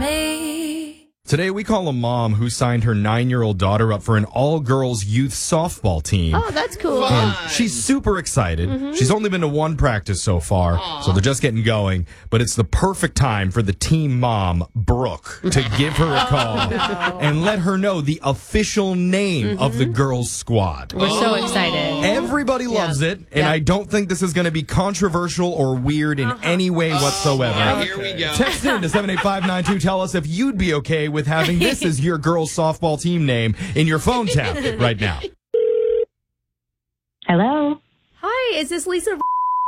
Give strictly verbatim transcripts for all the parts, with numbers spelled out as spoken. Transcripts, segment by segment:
me. Today, we call a mom who signed her nine-year-old daughter up for an all-girls youth softball team. Oh, that's cool. And she's super excited. Mm-hmm. She's only been to one practice so far, Aww. so they're just getting going. But it's the perfect time for the team mom, Brooke, to give her a call oh, no. and let her know the official name mm-hmm. of the girls' squad. We're oh. so excited. Everybody loves yeah. it, and yeah. I don't think this is going to be controversial or weird in uh-huh. any way whatsoever. Oh, here we go. Text in to seven eight five nine two. Tell us if you'd be okay with having this as your girls' softball team name in your phone tab right now. Hello. Hi, is this Lisa?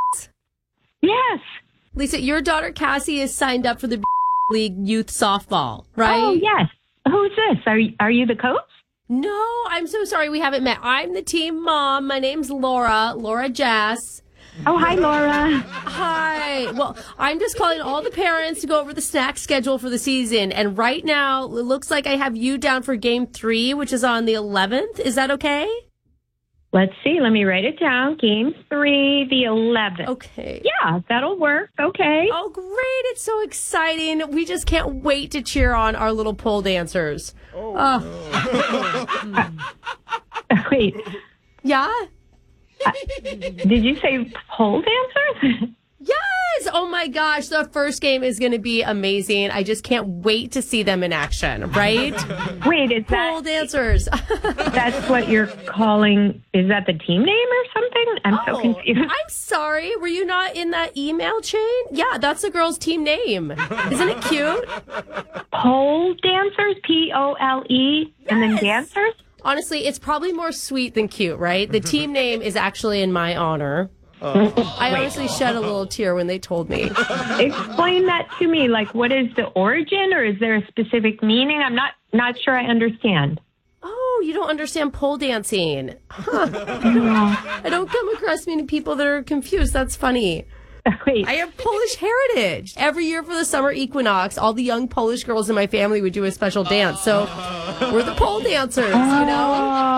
Yes. Lisa, your daughter Cassie is signed up for the League Youth Softball, right? Oh, yes. Who's this? Are you, are you the coach? No, I'm so sorry we haven't met. I'm the team mom. My name's Laura, Laura Jass. Oh, hi, Laura. Hi. Well, I'm just calling all the parents to go over the snack schedule for the season. And right now, it looks like I have you down for game three, which is on the eleventh. Is that okay? Let's see. Let me write it down. Game three, the eleventh. Okay. Yeah, that'll work. Okay. Oh, great. It's so exciting. We just can't wait to cheer on our little pole dancers. Oh. Uh, wait. Yeah? Uh, did you say pole dancers? Yes! Oh my gosh, the first game is going to be amazing. I just can't wait to see them in action, right? Wait, is that... Pole dancers. That's what you're calling... Is that the team name or something? I'm oh, so confused. I'm sorry. Were you not in that email chain? Yeah, that's the girl's team name. Isn't it cute? Pole dancers? P O L E? Yes. And then dancers? Honestly, it's probably more sweet than cute, right? The team name is actually in my honor. Uh, I honestly shed a little tear when they told me. Explain that to me. Like, what is the origin, or is there a specific meaning? I'm not not sure I understand. Oh, you don't understand pole dancing. Huh. I don't come across many people that are confused. That's funny. Wait. I have Polish heritage. Every year for the summer equinox, all the young Polish girls in my family would do a special dance. So we're the pole dancers, oh, you know?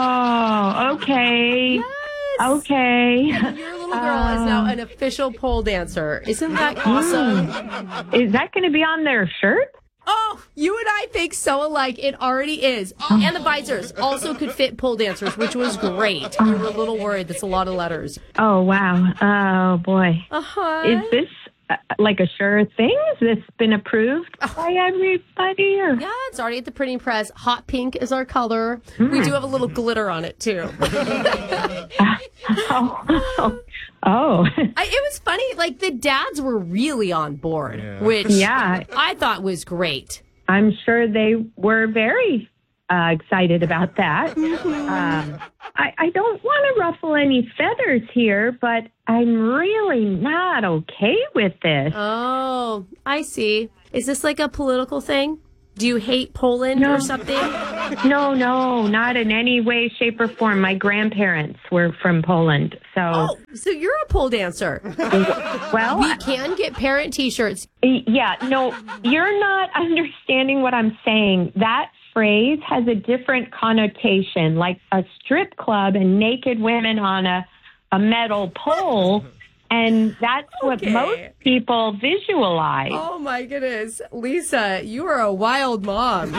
Oh, okay. Yes. Okay. And your little girl uh, is now an official pole dancer. Isn't that awesome? Is that going to be on their shirt? Oh, you and I think so alike. It already is. Oh. And the visors also could fit pole dancers, which was great. We were a little worried. That's a lot of letters. Oh, wow. Oh, boy. Uh-huh. Is this uh, like a sure thing? Has this been approved by everybody? Or? Yeah, it's already at the printing press. Hot pink is our color. Mm. We do have a little glitter on it, too. uh, oh. Oh. I, it was funny. Like, the dads were really on board, yeah. which yeah. I thought was great. I'm sure they were very uh, excited about that. um, I, I don't want to ruffle any feathers here, but I'm really not okay with this. Oh, I see. Is this like a political thing? Do you hate Poland no. or something? No, no, not in any way, shape, or form. My grandparents were from Poland, so... Oh, so you're a pole dancer. Well... We can get parent T-shirts. Yeah, no, you're not understanding what I'm saying. That phrase has a different connotation, like a strip club and naked women on a, a metal pole... And that's what okay. most people visualize. Oh, my goodness. Lisa, you are a wild mom.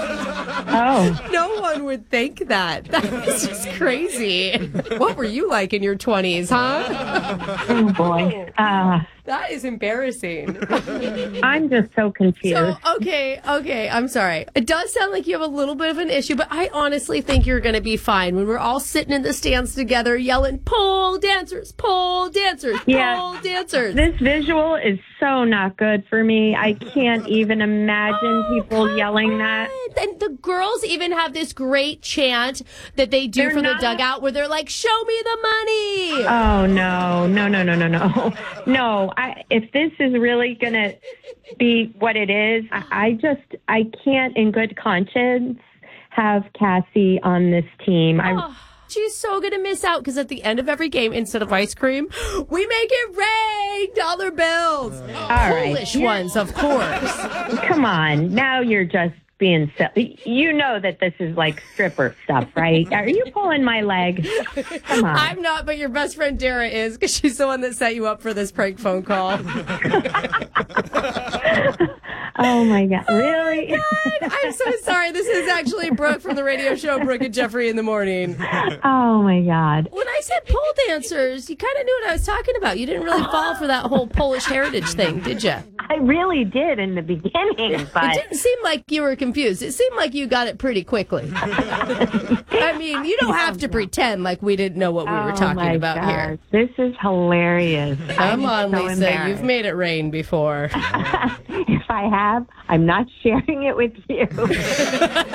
Oh. No one would think that. That is just crazy. What were you like in your twenties, huh? Oh, boy. Uh, that is embarrassing. I'm just so confused. So, okay, okay, I'm sorry. It does sound like you have a little bit of an issue, but I honestly think you're going to be fine when we're all sitting in the stands together yelling, pole dancers, pole dancers, yeah. pole dancers. This visual is so not good for me. I can't even imagine oh, people yelling on. that. And the girls even have this great chant that they do they're from not... the dugout where they're like, show me the money. Oh, no, no, no, no, no, no. No, I, if this is really going to be what it is, I, I just, I can't in good conscience have Cassie on this team. I. Oh. She's so going to miss out because at the end of every game, instead of ice cream, we make it rain dollar bills. Uh, All Polish right. ones, of course. Come on. Now you're just being silly. You know that this is like stripper stuff, right? Are you pulling my leg? Come on. I'm not, but your best friend Dara is because she's the one that set you up for this prank phone call. Oh, my God. Really? God, I'm so sorry. This is actually Brooke from the radio show Brooke and Jeffrey in the Morning. Oh, my God. When I said pole dancers, you kind of knew what I was talking about. You didn't really fall for that whole Polish heritage thing, did you? I really did in the beginning, but... It didn't seem like you were confused. It seemed like you got it pretty quickly. I mean, you don't have to pretend like we didn't know what we were Oh, talking my about gosh. here. This is hilarious. Come on, so Lisa. You've embarrassed. made it rain before. If I have, I'm not sharing it with you.